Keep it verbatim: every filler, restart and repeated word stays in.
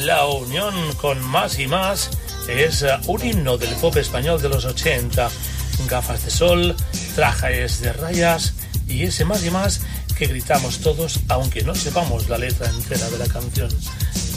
La unión con Más y Más es un himno del pop español de los ochenta. Gafas de sol, trajes de rayas y ese más y más que gritamos todos aunque no sepamos la letra entera de la canción.